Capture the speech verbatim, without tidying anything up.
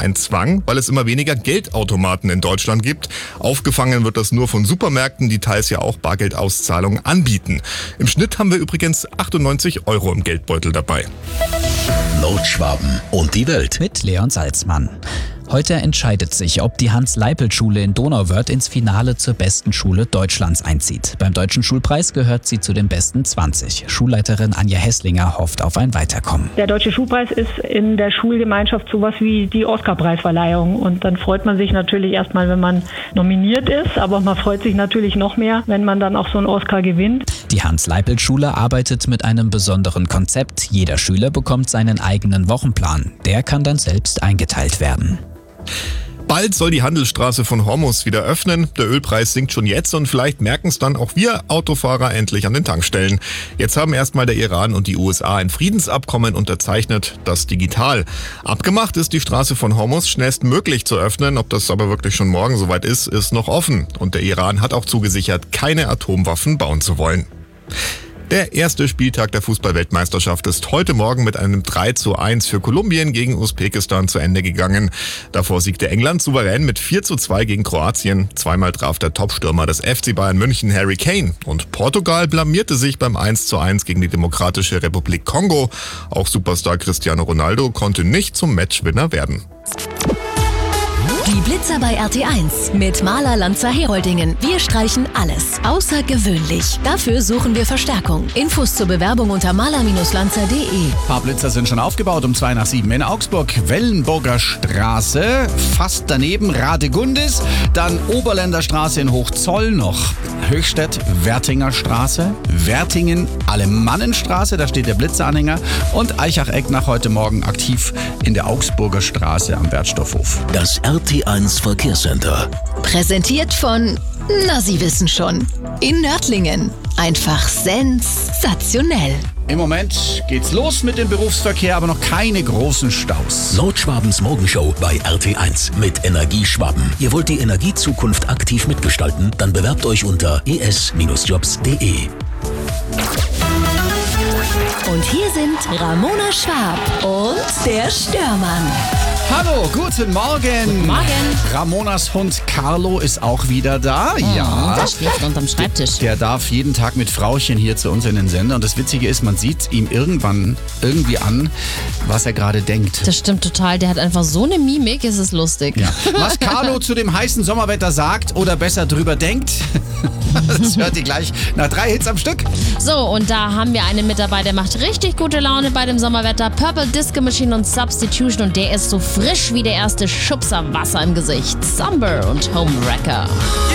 ein Zwang, weil es immer weniger Geldautomaten in Deutschland gibt. Aufgefangen wird das nur von Supermärkten, die teils ja auch Bargeldauszahlungen anbieten. Im Schnitt haben wir übrigens achtundneunzig Euro im Geldbeutel dabei. Nordschwaben und die Welt. Mit Leon Salzmann. Heute entscheidet sich, ob die Hans-Leipelt-Schule in Donauwörth ins Finale zur besten Schule Deutschlands einzieht. Beim Deutschen Schulpreis gehört sie zu den besten zwanzig. Schulleiterin Anja Hesslinger hofft auf ein Weiterkommen. Der Deutsche Schulpreis ist in der Schulgemeinschaft sowas wie die Oscar-Preisverleihung. Und dann freut man sich natürlich erstmal, wenn man nominiert ist, aber man freut sich natürlich noch mehr, wenn man dann auch so einen Oscar gewinnt. Die Hans-Leipelt-Schule arbeitet mit einem besonderen Konzept. Jeder Schüler bekommt seinen eigenen Wochenplan. Der kann dann selbst eingeteilt werden. Bald soll die Handelsstraße von Hormus wieder öffnen. Der Ölpreis sinkt schon jetzt und vielleicht merken es dann auch wir Autofahrer endlich an den Tankstellen. Jetzt haben erstmal der Iran und die U S A ein Friedensabkommen unterzeichnet, das digital. Abgemacht ist die Straße von Hormus schnellstmöglich zu öffnen. Ob das aber wirklich schon morgen soweit ist, ist noch offen. Und der Iran hat auch zugesichert, keine Atomwaffen bauen zu wollen. Der erste Spieltag der Fußball-Weltmeisterschaft ist heute Morgen mit einem drei zu eins für Kolumbien gegen Usbekistan zu Ende gegangen. Davor siegte England souverän mit vier zu zwei gegen Kroatien. Zweimal traf der Topstürmer des F C Bayern München Harry Kane. Und Portugal blamierte sich beim eins zu eins gegen die Demokratische Republik Kongo. Auch Superstar Cristiano Ronaldo konnte nicht zum Matchwinner werden. Die Blitzer bei R T eins mit Maler Lanzer Heroldingen. Wir streichen alles außergewöhnlich. Dafür suchen wir Verstärkung. Infos zur Bewerbung unter maler Lanzer punkt de. Ein paar Blitzer sind schon aufgebaut um zwei nach sieben in Augsburg. Wellenburger Straße, fast daneben Radegundis. Dann Oberländer Straße in Hochzoll noch. Höchstädt, Wertinger Straße. Wertingen, Alemannenstraße, da steht der Blitzeranhänger. Und Eichach-Eck nach heute Morgen aktiv in der Augsburger Straße am Wertstoffhof. Das R T eins Verkehrscenter. Präsentiert von, na Sie wissen schon, in Nördlingen. Einfach sensationell. Im Moment geht's los mit dem Berufsverkehr, aber noch keine großen Staus. Nordschwabens Morgenshow bei R T eins mit Energieschwaben. Ihr wollt die Energiezukunft aktiv mitgestalten? Dann bewerbt euch unter e s Jobs punkt de. Und hier sind Ramona Schwab und der Störmann. Hallo, guten Morgen. Guten Morgen. Ramonas Hund Carlo ist auch wieder da. Oh, ja. Der schläft unterm Schreibtisch. Der darf jeden Tag mit Frauchen hier zu uns in den Sender. Und das Witzige ist, man sieht ihm irgendwann irgendwie an, was er gerade denkt. Das stimmt total. Der hat einfach so eine Mimik, es ist lustig. Ja. Was Carlo zu dem heißen Sommerwetter sagt oder besser drüber denkt, das hört ihr gleich nach drei Hits am Stück. So, und da haben wir einen mit dabei, der macht richtig gute Laune bei dem Sommerwetter. Purple Disco Machine und Substitution. Und der ist so frisch wie der erste Schubser Wasser im Gesicht. Summer und Homewrecker.